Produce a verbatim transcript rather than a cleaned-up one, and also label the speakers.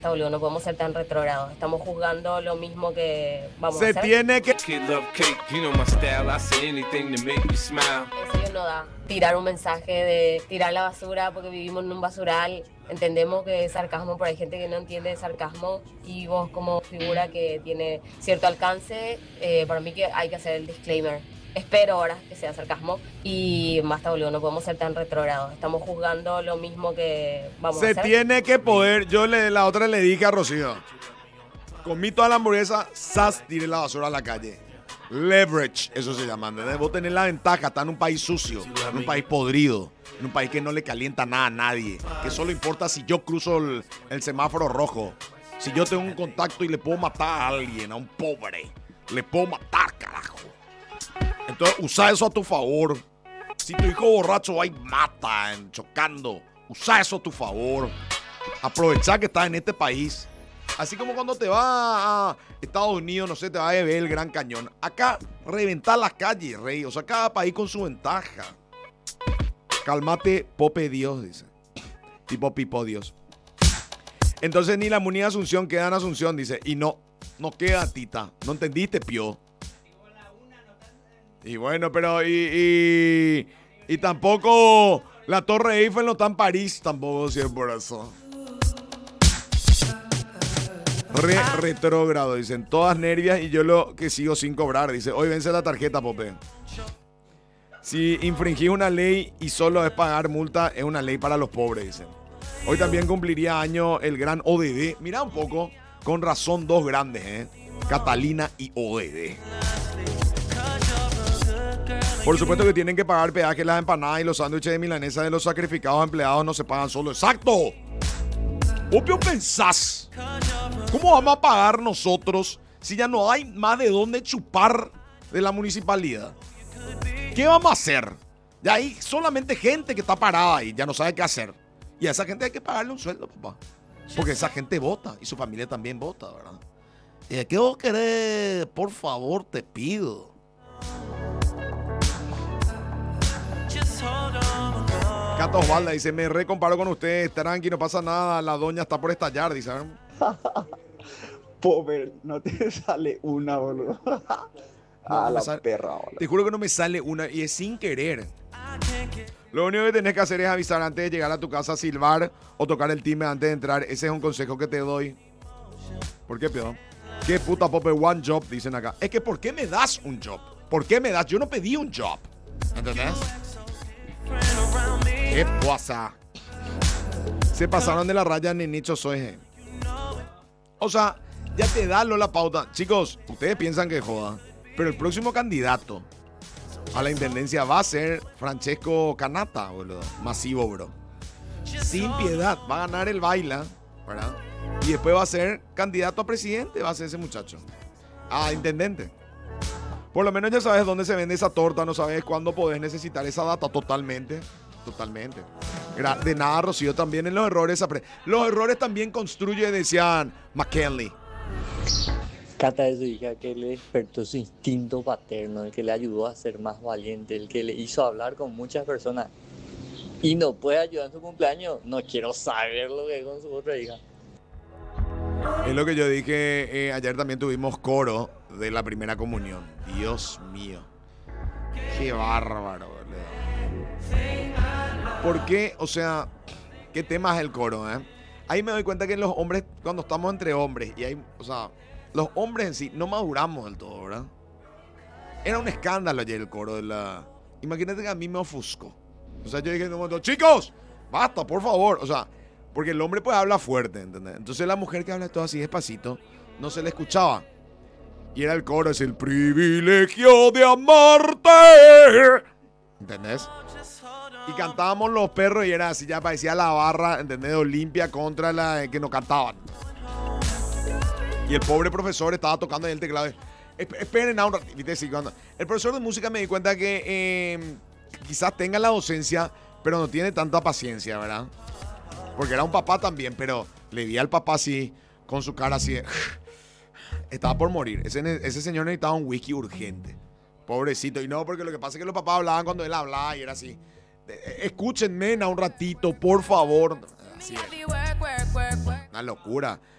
Speaker 1: Boludo, no podemos ser tan retrógrados. Estamos juzgando lo mismo que vamos
Speaker 2: Se
Speaker 1: a hacer.
Speaker 2: tiene que...
Speaker 3: Kid love cake, you know my style. I say anything to make you smile.
Speaker 1: En serio no da. Tirar un mensaje de tirar la basura porque vivimos en un basural. Entendemos que es sarcasmo, pero hay gente que no entiende sarcasmo. Y vos como figura que tiene cierto alcance, eh, para mí que hay que hacer el disclaimer. Espero ahora que sea sarcasmo. Y más boludo, no podemos ser tan retrógrados. Estamos juzgando lo mismo que vamos a
Speaker 2: Se
Speaker 1: hacer.
Speaker 2: tiene que poder. Yo le, la otra le dije a Rocío. Comí toda la hamburguesa, sas, tiré la basura a la calle. Leverage, eso se llama. ¿Entendés? Vos tenés la ventaja, está en un país sucio, en un país podrido, en un país que no le calienta nada a nadie. Que solo importa si yo cruzo el, el semáforo rojo. Si yo tengo un contacto y le puedo matar a alguien, a un pobre. Le puedo matar, carajo. Entonces, usa eso a tu favor. Si tu hijo borracho va y mata, en, chocando, usa eso a tu favor. Aprovecha que estás en este país. Así como cuando te vas a Estados Unidos, no sé, te vas a ver el Gran Cañón. Acá, reventar las calles, rey. O sea, cada país con su ventaja. Cálmate, Pope Dios, dice. Tipo Pipo Dios. Entonces ni la Muni de Asunción queda en Asunción, dice. Y no, no queda, Tita. ¿No entendiste, Pío? Y bueno, pero y, y, y tampoco la Torre Eiffel no está en París, tampoco, si es por eso. Re retrógrado, dicen, todas nervias y yo lo que sigo sin cobrar, dice, hoy vence la tarjeta, Pope. Si infringís una ley y solo es pagar multa, es una ley para los pobres, dicen. Hoy también cumpliría año el gran O D D. Mira un poco, con razón dos grandes, ¿eh? Catalina y O D D. Por supuesto que tienen que pagar peaje, las empanadas y los sándwiches de milanesa de los sacrificados empleados no se pagan solo. ¡Exacto! Obvio pensás. ¿Cómo vamos a pagar nosotros si ya no hay más de dónde chupar de la municipalidad? ¿Qué vamos a hacer? Ya hay solamente gente que está parada y ya no sabe qué hacer. Y a esa gente hay que pagarle un sueldo, papá. Porque esa gente vota y su familia también vota, ¿verdad? ¿Y qué vos querés? Por favor, te pido. Cato Osvalda dice, me recomparo con ustedes, tranqui, no pasa nada, la doña está por estallar, dice.
Speaker 4: Pobre, no te sale una, boludo.
Speaker 2: No,
Speaker 4: A
Speaker 2: no
Speaker 4: la
Speaker 2: sale,
Speaker 4: perra, boludo.
Speaker 2: te juro que no me sale una y es sin querer. Lo único que tenés que hacer es avisar antes de llegar a tu casa, silbar o tocar el timbre antes de entrar. Ese es un consejo que te doy. ¿Por qué, pedo? ¿Qué puta, Pope? One job, dicen acá. Es que ¿por qué me das un job? ¿Por qué me das? Yo no pedí un job. ¿Entendés? ¿Qué pasa? Se pasaron de la raya, Nenicho Soeje. O sea, ya te da la pauta. Chicos, ustedes piensan que joda, pero el próximo candidato a la intendencia va a ser Francesco Canata, boludo. Masivo, bro. Sin piedad. Va a ganar el baila, ¿verdad? Y después va a ser candidato a presidente, va a ser ese muchacho. A intendente. Por lo menos ya sabes dónde se vende esa torta, no sabes cuándo podés necesitar esa data. Totalmente, totalmente. De nada, Rocío, también en los errores. Los errores también construye, decían McKinley.
Speaker 5: Cata es su hija que le despertó su instinto paterno, el que le ayudó a ser más valiente, el que le hizo hablar con muchas personas. Y no puede ayudar en su cumpleaños. No quiero saber lo que es con su otra hija.
Speaker 2: Es lo que yo dije, eh, ayer también tuvimos coro de la primera comunión. Dios mío. Qué bárbaro, boludo. ¿Por qué? O sea, ¿qué tema es el coro, eh? Ahí me doy cuenta que los hombres, cuando estamos entre hombres, y hay, o sea, los hombres en sí no maduramos del todo, ¿verdad? Era un escándalo ayer el coro de la... Imagínate que a mí me ofuscó. O sea, yo dije en un momento, chicos, basta, por favor. O sea, porque el hombre pues habla fuerte, ¿entendés? Entonces la mujer que habla todo así despacito, no se le escuchaba. Y era el coro, es el privilegio de amarte. ¿Entendés? Y cantábamos los perros y era así, ya parecía la barra, ¿entendés? De Olimpia contra la que no cantaban. Y el pobre profesor estaba tocando en el teclado. Esperen a un ratito. El profesor de música me di cuenta que eh, quizás tenga la docencia, pero no tiene tanta paciencia, ¿verdad? Porque era un papá también, pero le vi al papá así, con su cara así. Estaba por morir. Ese, ese señor necesitaba un whisky urgente. Pobrecito. Y no, porque lo que pasa es que los papás hablaban cuando él hablaba y era así. Escúchenme a un ratito, por favor. Así era. una locura.